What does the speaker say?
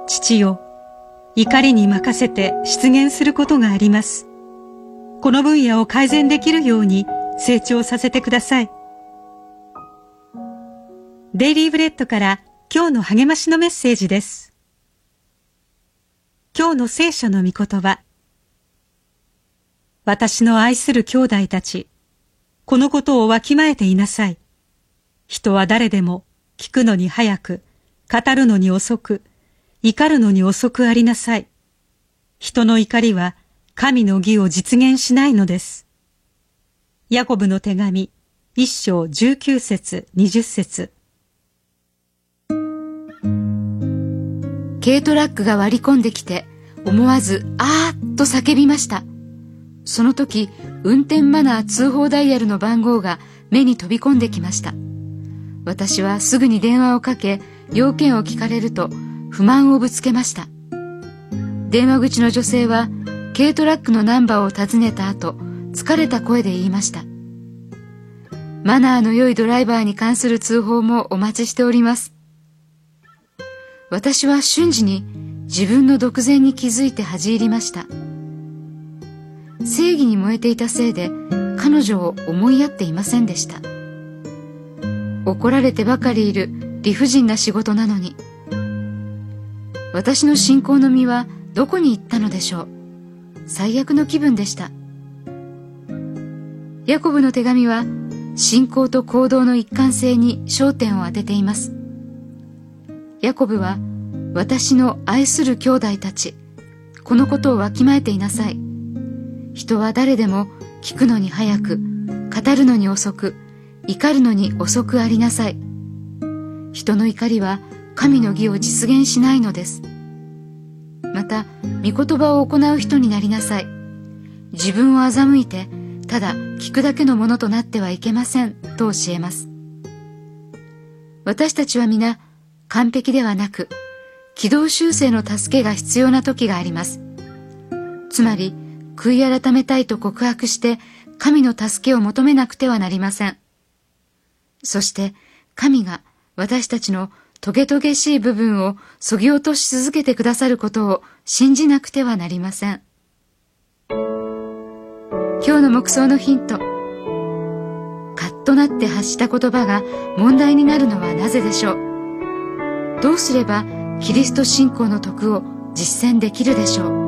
父よ、怒りに任せて失言することがあります。この分野を改善できるように成長させてください。デイリーブレッドから今日の励ましのメッセージです。今日の聖書の御言葉。私の愛する兄弟たち、このことをわきまえていなさい。人は誰でも聞くのに早く、語るのに遅く、怒るのに遅くありなさい。人の怒りは神の義を実現しないのです。ヤコブの手紙、1章19節20節。 軽トラックが割り込んできて、思わずあーっと叫びました。その時、運転マナー通報ダイヤルの番号が目に飛び込んできました。私はすぐに電話をかけ、要件を聞かれると不満をぶつけました。電話口の女性は軽トラックのナンバーを尋ねた後、疲れた声で言いました。マナーの良いドライバーに関する通報もお待ちしております。私は瞬時に自分の独善に気づいて恥じ入りました。正義に燃えていたせいで彼女を思いやっていませんでした。怒られてばかりいる理不尽な仕事なのに、私の信仰の実はどこに行ったのでしょう。最悪の気分でした。ヤコブの手紙は信仰と行動の一貫性に焦点を当てています。ヤコブは、私の愛する兄弟たち、このことをわきまえていなさい。人は誰でも聞くのに早く、語るのに遅く、怒るのに遅くありなさい。人の怒りは神の義を実現しないのです。また、御言葉を行う人になりなさい。自分を欺いて、ただ聞くだけのものとなってはいけません、と教えます。私たちは皆、完璧ではなく、軌道修正の助けが必要な時があります。つまり、悔い改めたいと告白して、神の助けを求めなくてはなりません。そして、神が私たちのトゲトゲしい部分を削ぎ落とし続けてくださることを信じなくてはなりません。今日の黙想のヒント。カッとなって発した言葉が問題になるのはなぜでしょう。どうすればキリスト信仰の徳を実践できるでしょう。